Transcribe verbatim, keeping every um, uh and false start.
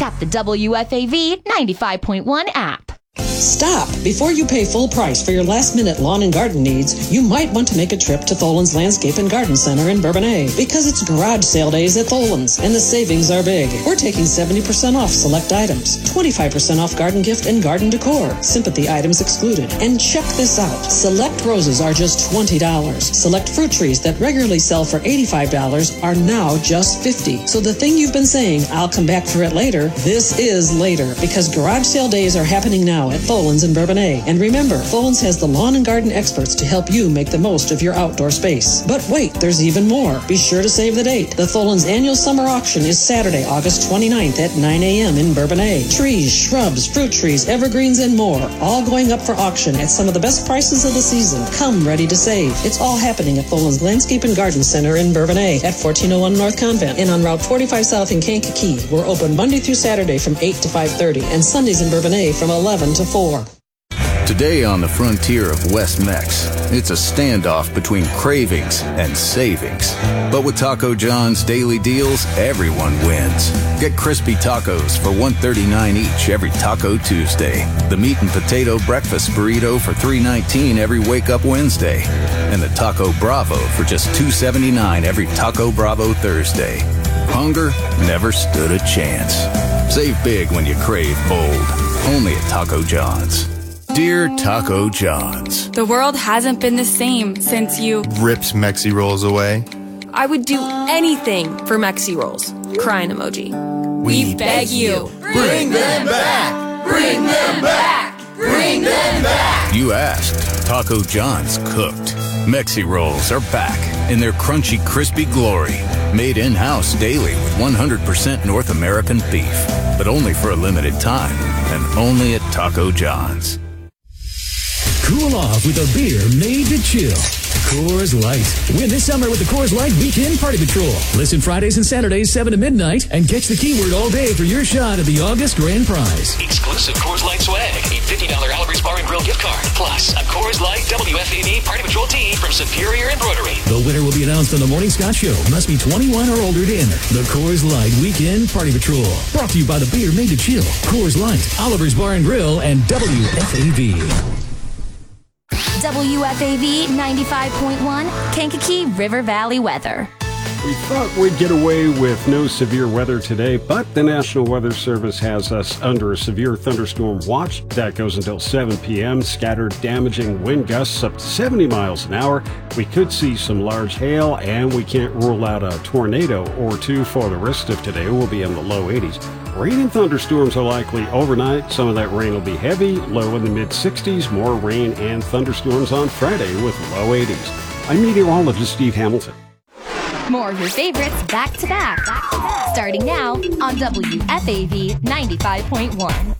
Tap the W F A V ninety-five point one app. Stop! Before you pay full price for your last-minute lawn and garden needs, you might want to make a trip to Tholen's Landscape and Garden Center in Bourbonnais because it's garage sale days at Tholen's and the savings are big. We're taking seventy percent off select items, twenty-five percent off garden gift and garden decor, sympathy items excluded. And check this out. Select roses are just twenty dollars. Select fruit trees that regularly sell for eighty-five dollars are now just fifty dollars. So the thing you've been saying, I'll come back for it later, this is later because garage sale days are happening now at Tholen's in Bourbonnais. And remember, Tholen's has the lawn and garden experts to help you make the most of your outdoor space. But wait, there's even more. Be sure to save the date. The Tholen's annual summer auction is Saturday, August twenty-ninth at nine a.m. in Bourbonnais. Trees, shrubs, fruit trees, evergreens, and more, all going up for auction at some of the best prices of the season. Come ready to save. It's all happening at Tholen's Landscape and Garden Center in Bourbonnais at fourteen oh one North Convent and on Route forty-five South in Kankakee. We're open Monday through Saturday from eight to five thirty and Sundays in Bourbonnais from eleven to four. Today on the frontier of West Mex, it's a standoff between cravings and savings. But with Taco John's daily deals, everyone wins. Get crispy tacos for one thirty-nine each every Taco Tuesday. The meat and potato breakfast burrito for three nineteen every Wake Up Wednesday. And the Taco Bravo for just two seventy-nine every Taco Bravo Thursday. Hunger never stood a chance. Save big when you crave bold. Only at Taco John's. Dear Taco John's, the world hasn't been the same since you ripped Mexi Rolls away. I would do anything for Mexi Rolls. Crying emoji. We, we beg you. Bring them back! Bring them back! Bring them back! You asked. Taco John's cooked. Mexi Rolls are back in their crunchy, crispy glory. Made in-house daily with one hundred percent North American beef. But only for a limited time. And only at Taco John's. Cool off with a beer made to chill. Coors Light. Win this summer with the Coors Light Weekend Party Patrol. Listen Fridays and Saturdays, seven to midnight, and catch the keyword all day for your shot at the August grand prize. Exclusive Coors Light swag. A fifty dollars Alvarez Bar and Grill gift card. Plus, a Coors Light W F A V Party Patrol tee from Superior Embroidery. The winner will be announced on the Morning Scott Show. Must be twenty-one or older to enter. The Coors Light Weekend Party Patrol. Brought to you by the beer made to chill. Coors Light, Oliver's Bar and Grill, and W F A V. W F A V ninety-five point one, Kankakee River Valley weather. We thought we'd get away with no severe weather today, but the National Weather Service has us under a severe thunderstorm watch. That goes until seven p.m. Scattered damaging wind gusts up to seventy miles an hour. We could see some large hail, and we can't rule out a tornado or two for the rest of today. We'll be in the low eighties. Rain and thunderstorms are likely overnight. Some of that rain will be heavy, low in the mid-sixties. More rain and thunderstorms on Friday with low eighties. I'm meteorologist Steve Hamilton. More of your favorites back to back. Starting now on W F A V ninety-five point one.